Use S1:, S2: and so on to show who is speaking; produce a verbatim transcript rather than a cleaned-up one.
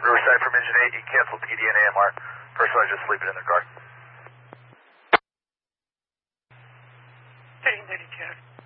S1: Riverside from engine eight, you canceled P D and A M R. Person was just sleeping in their car.
S2: Hey, Lady Cat.